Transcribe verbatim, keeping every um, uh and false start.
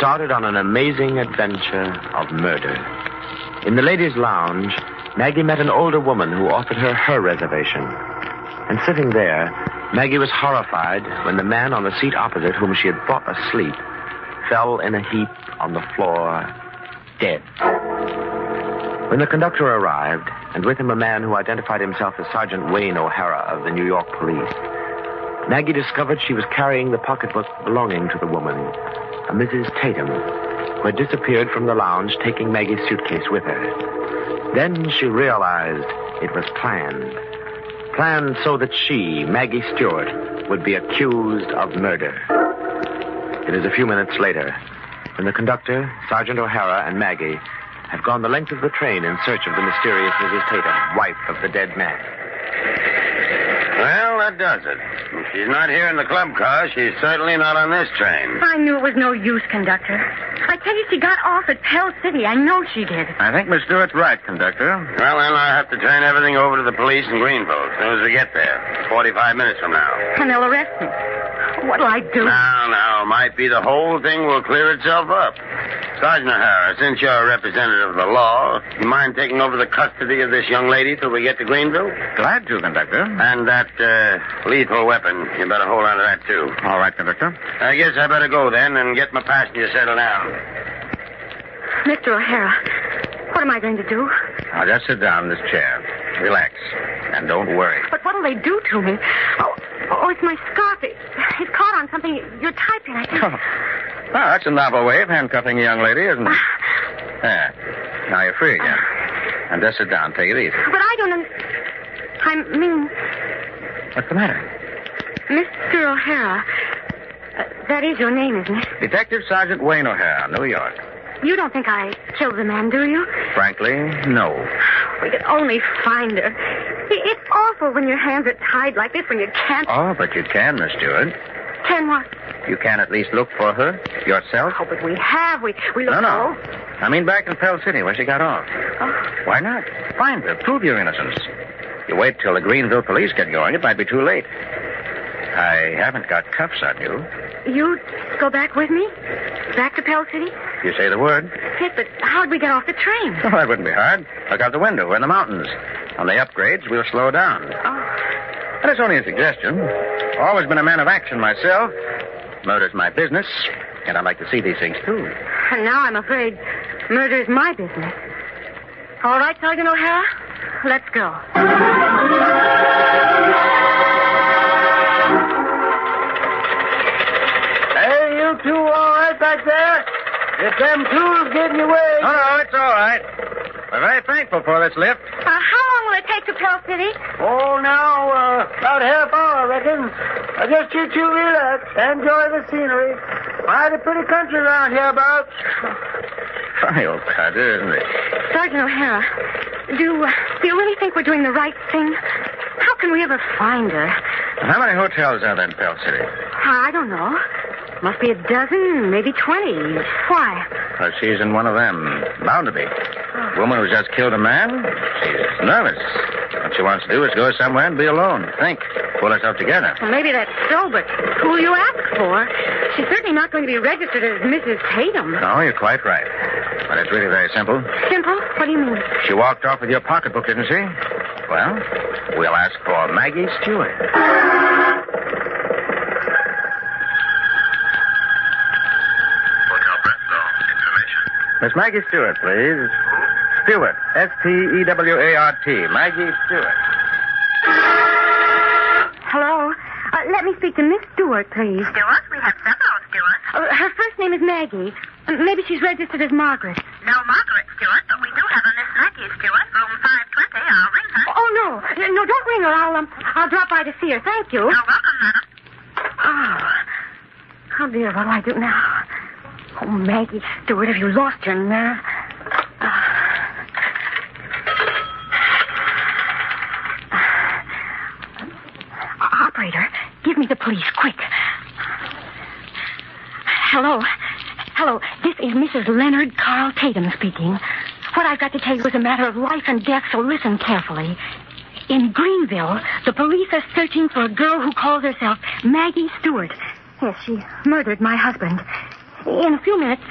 started on an amazing adventure of murder. In the ladies' lounge, Maggie met an older woman who offered her her reservation. And sitting there, Maggie was horrified when the man on the seat opposite, whom she had thought asleep, fell in a heap on the floor, dead. When the conductor arrived, and with him a man who identified himself as Sergeant Wayne O'Hara of the New York Police, Maggie discovered she was carrying the pocketbook belonging to the woman, a Missus Tatum, who had disappeared from the lounge, taking Maggie's suitcase with her. Then she realized it was planned. Planned so that she, Maggie Stewart, would be accused of murder. It is a few minutes later, when the conductor, Sergeant O'Hara, and Maggie have gone the length of the train in search of the mysterious Missus Tatum, wife of the dead man. Well, that does it. If she's not here in the club car, she's certainly not on this train. I knew it was no use, conductor. I tell you, she got off at Pell City. I know she did. I think Miss Stewart's right, conductor. Well, then I'll have to turn everything over to the police in Greenville as soon as we get there. Forty-five minutes from now. And they'll arrest me. What'll I do? Now, now, might be the whole thing will clear itself up. Sergeant O'Hara, since you're a representative of the law, you mind taking over the custody of this young lady till we get to Greenville? Glad to, conductor. And that uh, lethal weapon, you better hold on to that, too. All right, conductor. I guess I better go then and get my passenger settled down. Mister O'Hara, what am I going to do? Now, just sit down in this chair. Relax. And don't worry. But what'll they do to me? Oh, oh it's my scarf. It, it's caught on something you're typing, I think. Oh, that's a novel way of handcuffing a young lady, isn't it? There. Now you're free again. And just sit down. Take it easy. But I don't... Un- I mean... What's the matter? Mister O'Hara. Uh, that is your name, isn't it? Detective Sergeant Wayne O'Hara, New York. You don't think I killed the man, do you? Frankly, no. We could only find her. It's awful when your hands are tied like this, when you can't... Oh, but you can, Miss Stewart. Can what? You can at least look for her yourself. Oh, but we have. We we look. No, no. I mean back in Pell City where she got off. Oh. Why not? Find her. Prove your innocence. You wait till the Greenville police get going, it might be too late. I haven't got cuffs on you. You go back with me? Back to Pell City? You say the word. Yes, but how'd we get off the train? Oh, that wouldn't be hard. Look out the window. We're in the mountains. On the upgrades, we'll slow down. Oh. And it's only a suggestion. Always been a man of action myself. Murder's my business, and I like to see these things, too. And now I'm afraid murder is my business. All right, Sergeant O'Hara, let's go. Hey, you two all right back there? If them tools get in your way... No, no, it's all right. We're very thankful for this lift. Uh, how long will it take to Pell City? Oh, now, uh, about half hour, I reckon. Uh, just you two relax. Enjoy the scenery. Mighty pretty country around hereabouts. Funny old country, isn't it? Sergeant O'Hara, do, uh, do you really think we're doing the right thing? How can we ever find her? How many hotels are there in Pell City? I don't know. Must be a dozen, maybe twenty. Why? Well, she's in one of them. Bound to be. Woman who's just killed a man. She's nervous. What she wants to do is go somewhere and be alone. Think. Pull herself together. Well, maybe that's so, but who'll you ask for? She's certainly not going to be registered as Missus Tatum. No, you're quite right. But it's really very simple. Simple? What do you mean? She walked off with your pocketbook, didn't she? Well, we'll ask for Maggie Stewart. Miss Maggie Stewart, please. Stewart. S T E W A R T. Maggie Stewart. Hello? Uh, let me speak to Miss Stewart, please. Stewart? We have several Stewarts. Uh, her first name is Maggie. Uh, maybe she's registered as Margaret. No Margaret Stewart, but we do have a Miss Maggie Stewart, room five twenty. I'll ring her. Oh, no. No, don't ring her. I'll, um, I'll drop by to see her. Thank you. You're welcome, madam. Oh. Oh, dear, what'll I do now? Oh, Maggie Stewart, have you lost your nerve? Uh, Operator, give me the police, quick. Hello. Hello, this is Missus Leonard Carl Tatum speaking. What I've got to tell you is a matter of life and death, so listen carefully. In Greenville, the police are searching for a girl who calls herself Maggie Stewart. Yes, she murdered my husband. In a few minutes,